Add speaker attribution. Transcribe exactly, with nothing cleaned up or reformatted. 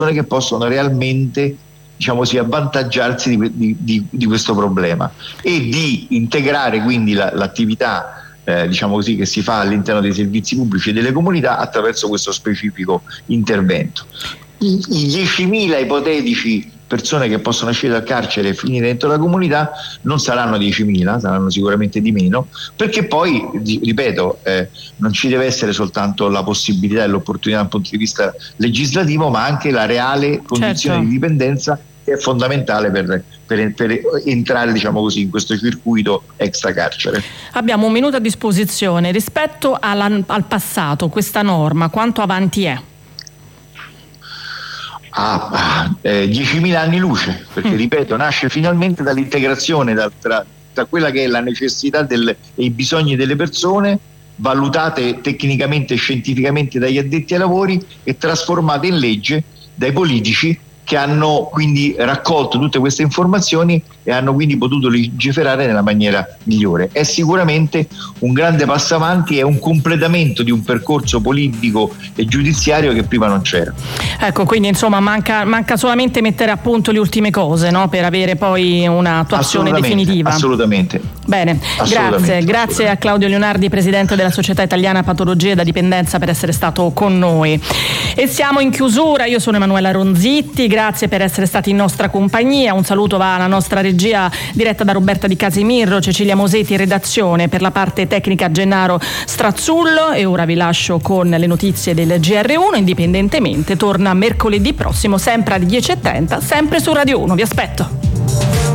Speaker 1: che possono realmente, diciamo così, avvantaggiarsi di, di, di, di questo problema e di integrare quindi la, l'attività eh, diciamo così, che si fa all'interno dei servizi pubblici e delle comunità attraverso questo specifico intervento. I, i diecimila ipotetici persone che possono uscire dal carcere e finire dentro la comunità non saranno diecimila, saranno sicuramente di meno, perché poi, ripeto, eh, non ci deve essere soltanto la possibilità e l'opportunità dal punto di vista legislativo, ma anche la reale condizione
Speaker 2: certo.
Speaker 1: di dipendenza, che è fondamentale per, per, per entrare, diciamo così, in questo circuito extra carcere.
Speaker 2: Abbiamo un minuto a disposizione. Rispetto alla, al passato, questa norma quanto avanti è?
Speaker 1: Ah, ah, eh, diecimila anni luce, perché ripeto, nasce finalmente dall'integrazione da, tra, tra quella che è la necessità del, e i bisogni delle persone, valutate tecnicamente e scientificamente dagli addetti ai lavori e trasformate in legge dai politici, che hanno quindi raccolto tutte queste informazioni e hanno quindi potuto legiferare nella maniera migliore. È sicuramente un grande passo avanti e un completamento di un percorso politico e giudiziario che prima non c'era.
Speaker 2: Ecco, quindi insomma manca, manca solamente mettere a punto le ultime cose, no? Per avere poi un'attuazione definitiva.
Speaker 1: Assolutamente.
Speaker 2: Bene, grazie, grazie a Claudio Leonardi, presidente della Società Italiana Patologie da Dipendenza, per essere stato con noi. E siamo in chiusura, io sono Emanuela Ronzitti, grazie per essere stati in nostra compagnia, un saluto va alla nostra regia diretta da Roberta Di Casimiro, Cecilia Mosetti in redazione, per la parte tecnica Gennaro Strazzullo, e ora vi lascio con le notizie del G R uno. Indipendentemente torna mercoledì prossimo sempre alle dieci e trenta, sempre su Radio uno, vi aspetto.